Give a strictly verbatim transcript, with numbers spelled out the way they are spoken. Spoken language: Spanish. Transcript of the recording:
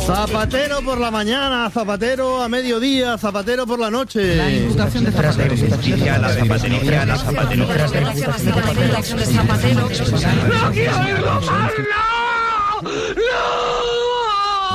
Zapatero por la mañana, zapatero a mediodía, zapatero por la noche. La imputación de Zapatero. La zapatería, la zapatería. ¡No quiero ir, no! ¡No!